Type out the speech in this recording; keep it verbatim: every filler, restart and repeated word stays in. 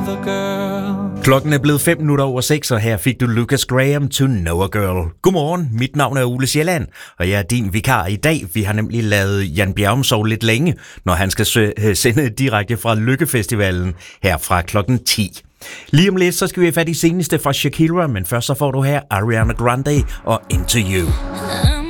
another girl. Klokken er blevet fem minutter over seks, og her fik du Lucas Graham to Know a Girl. Godmorgen, mit navn er Ole Sjælland, og jeg er din vikar i dag. Vi har nemlig lavet Jan Bjerrum sove lidt længe, når han skal sende direkte fra Lykkefestivalen her fra klokken ti. Lige om lidt, så skal vi have fat i seneste fra Shakira, men først så får du her Ariana Grande og Into You.